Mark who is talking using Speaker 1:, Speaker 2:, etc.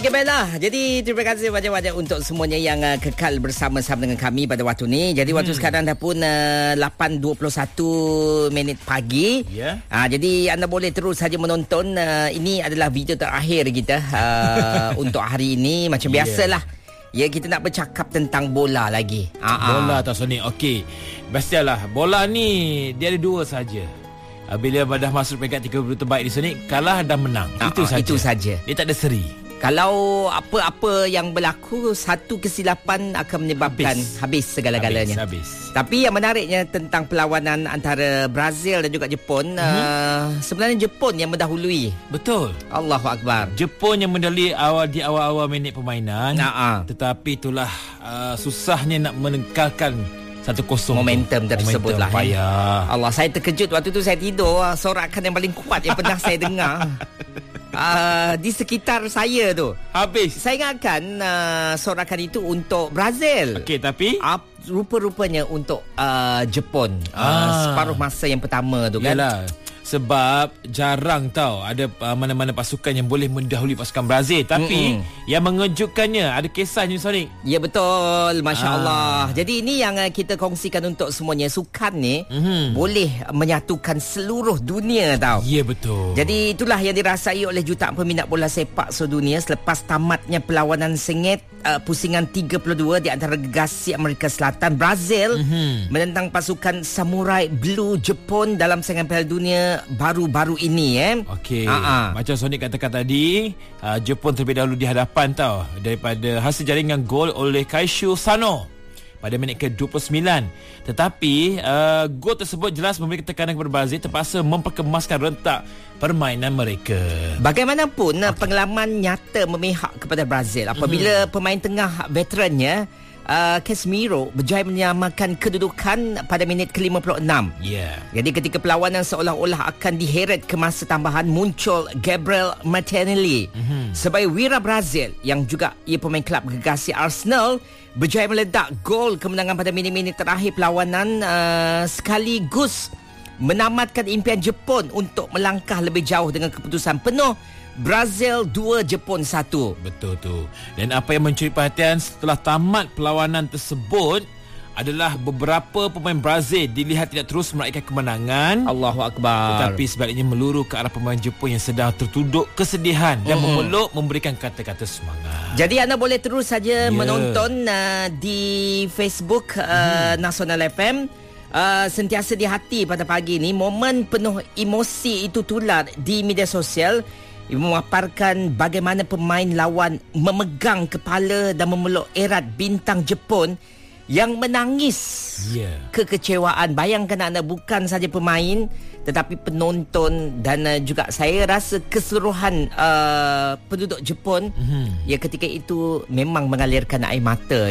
Speaker 1: Okey, baiklah. Jadi terima kasih banyak-banyak untuk semuanya yang kekal bersama-sama dengan kami pada waktu ni. Jadi waktu sekarang dah pun 8.21 minit pagi.
Speaker 2: Ya.
Speaker 1: Jadi anda boleh terus saja menonton. Ini adalah video terakhir kita untuk hari ini. Macam biasalah. Ya, kita nak bercakap tentang bola lagi.
Speaker 2: Bola tau Sonic. Okey. Biasalah. Bola ni dia ada dua saja. Bila dah masuk peringkat 30 terbaik di Sonic, kalah dan menang. Itu saja. Dia tak ada seri.
Speaker 1: Kalau apa-apa yang berlaku, satu kesilapan akan menyebabkan habis segala-galanya.
Speaker 2: Habis.
Speaker 1: Tapi yang menariknya tentang perlawanan antara Brazil dan juga Jepun, sebenarnya Jepun yang mendahului.
Speaker 2: Betul.
Speaker 1: Allahu Akbar.
Speaker 2: Jepun yang mendahului di awal-awal minit permainan. Tetapi itulah susahnya nak menekalkan 1-0
Speaker 1: momentum tersebut lah.
Speaker 2: Payah.
Speaker 1: Allah, saya terkejut waktu tu saya tidur. Sorakan yang paling kuat yang pernah saya dengar di sekitar saya tu.
Speaker 2: Habis.
Speaker 1: Saya ingatkan sorakan itu untuk Brazil.
Speaker 2: Okey, tapi
Speaker 1: rupa-rupanya untuk Jepun. Separuh masa yang pertama tu kan.
Speaker 2: Yalah. Sebab jarang tau ada mana-mana pasukan yang boleh mendahului pasukan Brazil. Tapi yang mengejutkannya ada kisahnya, Sonic.
Speaker 1: Ya, betul. Masya Allah. Jadi ini yang kita kongsikan untuk semuanya. Sukan ni boleh menyatukan seluruh dunia tau.
Speaker 2: Ya, betul.
Speaker 1: Jadi itulah yang dirasai oleh jutaan peminat bola sepak sedunia selepas tamatnya perlawanan sengit pusingan 32 di antara gegasi Amerika Selatan Brazil menentang pasukan Samurai Blue Jepun dalam saingan Piala Dunia baru-baru ini.
Speaker 2: Okey. Macam Sonic katakan tadi, Jepun terlebih dahulu di hadapan tau daripada hasil jaringan gol oleh Kaishu Sano pada minit ke-29. Tetapi gol tersebut jelas memberi tekanan kepada Brazil, terpaksa memperkemaskan rentak permainan mereka. Bagaimanapun
Speaker 1: pengalaman nyata memihak kepada Brazil apabila pemain tengah veterannya Casemiro berjaya menyamakan kedudukan pada minit ke-56. Jadi ketika perlawanan seolah-olah akan diheret ke masa tambahan, muncul Gabriel Martinelli sebagai wira Brazil yang juga ia pemain kelab gegasi Arsenal, berjaya meledak gol kemenangan pada minit-minit terakhir perlawanan, sekaligus menamatkan impian Jepun untuk melangkah lebih jauh dengan keputusan penuh Brazil 2, Jepun 1.
Speaker 2: Betul tu. Dan apa yang mencuri perhatian setelah tamat perlawanan tersebut adalah beberapa pemain Brazil dilihat tidak terus meraihkan kemenangan.
Speaker 1: Allahu Akbar.
Speaker 2: Tetapi sebaliknya meluru ke arah pemain Jepun yang sedang tertuduk kesedihan dan memeluk, memberikan kata-kata semangat. Jadi
Speaker 1: anda boleh terus saja menonton di Facebook Nasional FM. Sentiasa di hati pada pagi ni. Momen penuh emosi itu tular di media sosial, memaparkan bagaimana pemain lawan memegang kepala dan memeluk erat bintang Jepun yang menangis kekecewaan. Bayangkan anda, bukan saja pemain tetapi penonton dan juga saya rasa keseluruhan penduduk Jepun ya ketika itu memang mengalirkan air mata.